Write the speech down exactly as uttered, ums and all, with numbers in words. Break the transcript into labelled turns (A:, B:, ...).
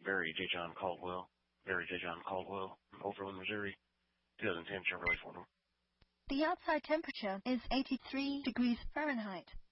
A: Very J. John Caldwell. Very J. John Caldwell from Overland, Missouri. twenty ten Chevrolet Ford.
B: The outside temperature is eighty-three degrees Fahrenheit.